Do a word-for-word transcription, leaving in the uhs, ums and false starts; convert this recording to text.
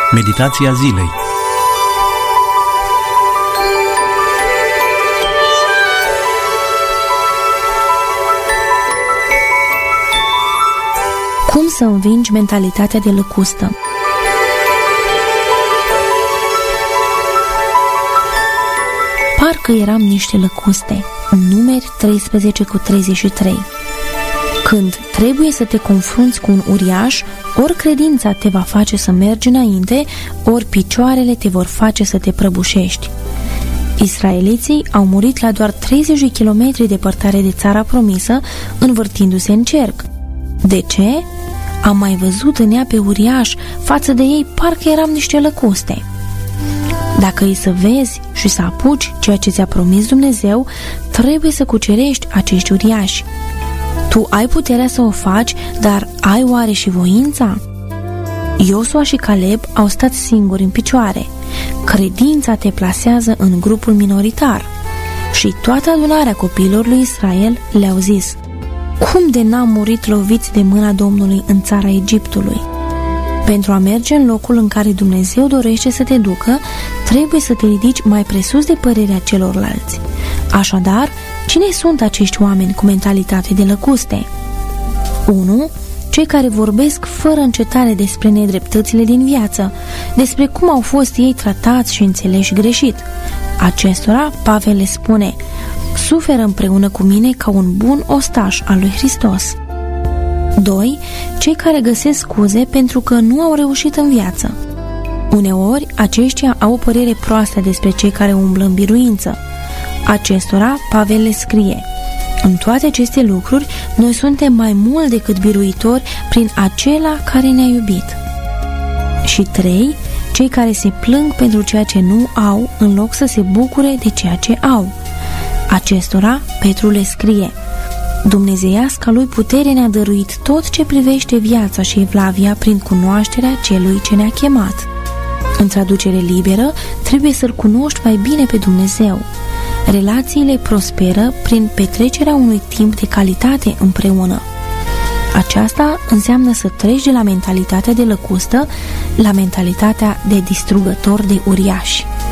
Meditația zilei. Cum să învingi mentalitatea de lăcustă? Parcă eram niște lăcuste. Numeri treisprezece cu treizeci și trei. Când trebuie să te confrunți cu un uriaș, ori credința te va face să mergi înainte, ori picioarele te vor face să te prăbușești. Israeliții au murit la doar treizeci de kilometri departare de țara promisă, învârtindu-se în cerc. De ce? Am mai văzut în ea pe uriaș, față de ei parcă eram niște lăcuste. Dacă e să vezi și să apuci ceea ce ți-a promis Dumnezeu, trebuie să cucerești acești uriași. Tu ai puterea să o faci, dar ai oare și voința? Iosua și Caleb au stat singuri în picioare. Credința te plasează în grupul minoritar. Și toată adunarea copiilor lui Israel le-au zis: cum de n-am murit loviți de mâna Domnului în țara Egiptului? Pentru a merge în locul în care Dumnezeu dorește să te ducă, trebuie să te ridici mai presus de părerea celorlalți. Așadar, cine sunt acești oameni cu mentalitate de lăcuste? unu. Cei care vorbesc fără încetare despre nedreptățile din viață, despre cum au fost ei tratați și înțeleși greșit. Acestora, Pavel le spune: suferă împreună cu mine ca un bun ostaș al lui Hristos. doi. Cei care găsesc scuze pentru că nu au reușit în viață. Uneori, aceștia au o părere proastă despre cei care umblă în biruință. Acestora, Pavel le scrie: în toate aceste lucruri, noi suntem mai mult decât biruitori prin acela care ne-a iubit. Și trei. Cei care se plâng pentru ceea ce nu au, în loc să se bucure de ceea ce au. Acestora, Petru le scrie: dumnezeiasca lui putere ne-a dăruit tot ce privește viața și evlavia prin cunoașterea celui ce ne-a chemat. În traducere liberă, trebuie să-L cunoști mai bine pe Dumnezeu. Relațiile prosperă prin petrecerea unui timp de calitate împreună. Aceasta înseamnă să treci de la mentalitatea de lăcustă la mentalitatea de distrugător de uriași.